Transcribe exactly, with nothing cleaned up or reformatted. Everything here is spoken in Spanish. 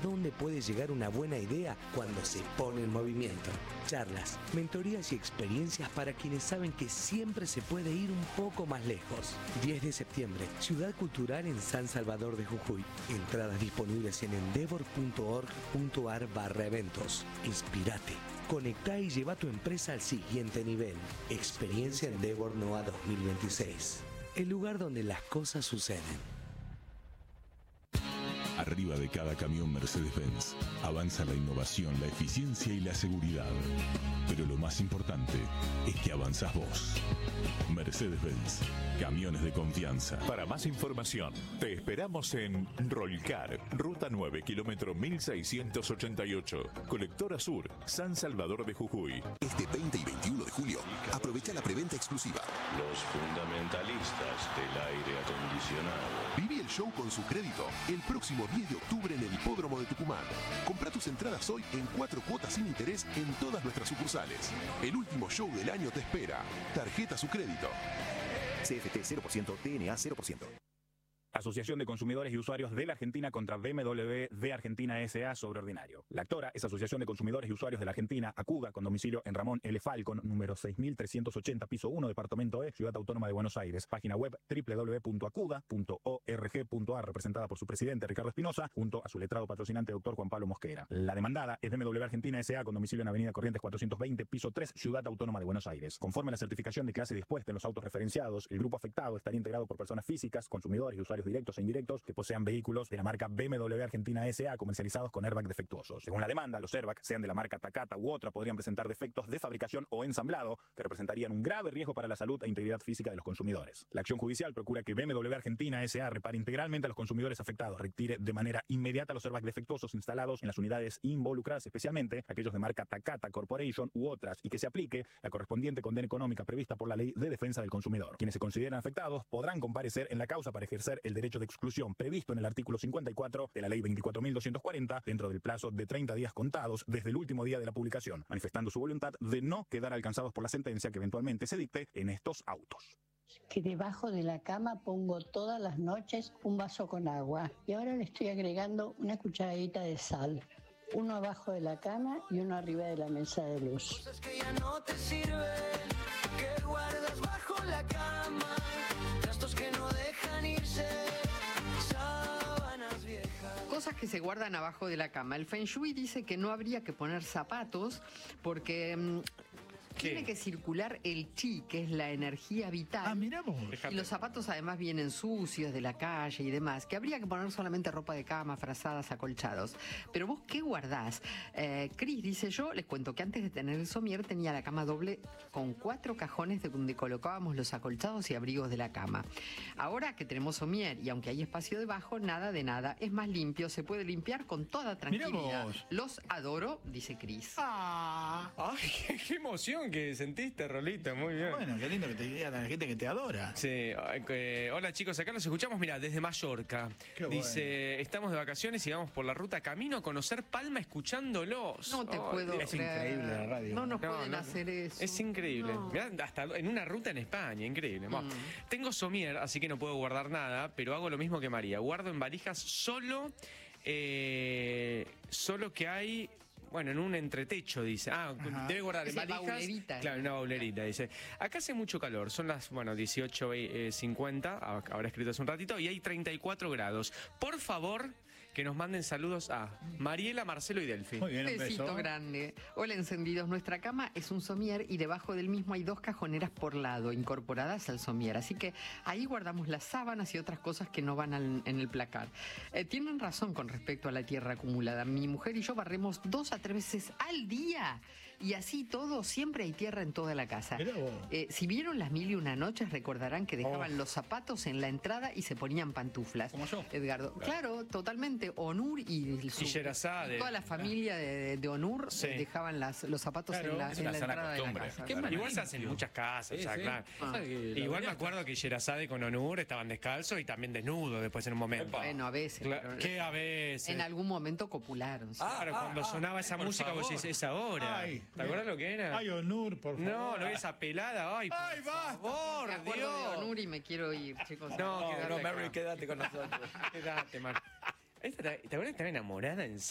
dónde puede llegar una buena idea cuando se pone en movimiento. Charlas, mentorías y experiencias para quienes saben que siempre se puede ir un poco más lejos. diez de septiembre, Ciudad Cultural en San Salvador de Jujuy. Entradas disponibles en endeavor punto org punto ar barra eventos. Inspirate, conectá y lleva tu empresa al siguiente nivel. Experiencia Endeavor NOA dos mil veintiséis. El lugar donde las cosas suceden. Arriba de cada camión Mercedes-Benz avanza la innovación, la eficiencia y la seguridad. Pero lo más importante es que avanzás vos. Mercedes-Benz, camiones de confianza. Para más información, te esperamos en Rolcar, Ruta nueve, kilómetro mil seiscientos ochenta y ocho, Colectora Sur, San Salvador de Jujuy. Este veinte y veintiuno de julio, aprovecha la preventa exclusiva. Los fundamentalistas del aire acondicionado. Viví el show con su crédito el próximo diez de octubre en el Hipódromo de Tucumán. Compra tus entradas hoy en cuatro cuotas sin interés en todas nuestras sucursales. El último show del año te espera. Tarjeta su crédito. C F T cero por ciento, T N A cero por ciento. Asociación de Consumidores y Usuarios de la Argentina contra B M W de Argentina S A sobre ordinario. La actora es Asociación de Consumidores y Usuarios de la Argentina, ACUDA, con domicilio en Ramón L. Falcon, número seis mil trescientos ochenta, piso uno, departamento E, Ciudad Autónoma de Buenos Aires. Página web doble u doble u doble u punto acuda punto org punto ar, representada por su presidente Ricardo Espinosa, junto a su letrado patrocinante doctor Juan Pablo Mosquera. La demandada es B M W Argentina S A con domicilio en Avenida Corrientes cuatrocientos veinte, piso tres, Ciudad Autónoma de Buenos Aires. Conforme a la certificación de clase dispuesta en los autos referenciados, el grupo afectado estaría integrado por personas físicas, consumidores y usuarios directos e indirectos que posean vehículos de la marca B M W Argentina S A comercializados con airbag defectuosos. Según la demanda, los airbags, sean de la marca Takata u otra, podrían presentar defectos de fabricación o ensamblado que representarían un grave riesgo para la salud e integridad física de los consumidores. La acción judicial procura que B M W Argentina S A repare integralmente a los consumidores afectados, retire de manera inmediata los airbags defectuosos instalados en las unidades involucradas, especialmente aquellos de marca Takata Corporation u otras, y que se aplique la correspondiente condena económica prevista por la Ley de Defensa del Consumidor. Quienes se consideren afectados podrán comparecer en la causa para ejercer el derecho de exclusión previsto en el artículo cincuenta y cuatro de la Ley veinticuatro mil doscientos cuarenta dentro del plazo de treinta días contados desde el último día de la publicación, manifestando su voluntad de no quedar alcanzados por la sentencia que eventualmente se dicte en estos autos. Que debajo de la cama pongo todas las noches un vaso con agua y ahora le estoy agregando una cucharadita de sal. Uno abajo de la cama y uno arriba de la mesa de luz. Cosas que ya no te sirven, que guardas bajo la cama, trastos que no dejan irse. Cosas que se guardan abajo de la cama. El Feng Shui dice que no habría que poner zapatos porque mmm, tiene que circular el chi, que es la energía vital. Ah, miramos. Y los zapatos además vienen sucios de la calle y demás, que habría que poner solamente ropa de cama, frazadas, acolchados. Pero vos, ¿qué guardás? Eh, Cris dice, yo les cuento que antes de tener el somier tenía la cama doble con cuatro cajones de donde colocábamos los acolchados y abrigos de la cama. Ahora que tenemos somier y aunque hay espacio debajo, nada de nada, es más limpio, se puede limpiar con toda tranquilidad. Los adoro, dice Cris. Ah. Ay, qué, qué emoción que sentiste, Rolito, muy bien. Bueno, qué lindo que te diga la gente que te adora. Sí, eh, hola chicos, acá los escuchamos, mira, desde Mallorca. Qué Dice, bueno. Estamos de vacaciones y vamos por la ruta camino a conocer Palma escuchándolos. No te oh, puedo es creer. increíble la radio. No nos no, pueden no, hacer eso. Es increíble. No. Mirá, hasta en una ruta en España, increíble. Bueno, Mm. tengo somier, así que no puedo guardar nada, pero hago lo mismo que María. Guardo en valijas solo, eh, solo que hay... Bueno, en un entretecho, dice. Ah, Ajá. debe guardar en Esa valijas. baulerita. Claro, una baulerita, dice. Acá hace mucho calor, son las, bueno, dieciocho cincuenta, habrá escrito hace un ratito, y hay treinta y cuatro grados. Por favor, que nos manden saludos a Mariela, Marcelo y Delphi. Muy bien, un Besito beso. grande. Hola, encendidos. Nuestra cama es un somier y debajo del mismo hay dos cajoneras por lado, incorporadas al somier. Así que ahí guardamos las sábanas y otras cosas que no van al, en el placar. Eh, tienen razón con respecto a la tierra acumulada. Mi mujer y yo barremos dos a tres veces al día. Y así todo, siempre hay tierra en toda la casa. Eh, si vieron las mil y una noches, recordarán que dejaban Oh. los zapatos en la entrada y se ponían pantuflas. Como yo. Edgardo. Claro, claro totalmente. Onur y, su, Y Sherazade. toda la familia de, de Onur Sí. eh, dejaban las, los zapatos Claro, en la, es en una la sana entrada de la costumbre. casa. Qué maravilla. Igual se hace en muchas casas, Sí, o sea, sí. claro. Ah. Que la Igual me verdad acuerdo que Sherazade con Onur estaban descalzos y también desnudos después en un momento. Bueno, a veces. Cla- pero ¿Qué a veces? en algún momento copularon. sí. Claro, cuando sonaba esa por música vos favor. decís, es ahora. Ay, ¿Te acuerdas lo que era? Ay, Onur, por favor. No, no esa pelada, ay, por Ay, basta. favor, Me acuerdo Dios. de Onur y me quiero ir, chicos. No, No, quédate no, acá. Mary, quédate con nosotros. Quédate, Mar. Esta, ¿te acuerdas que estaba enamorada en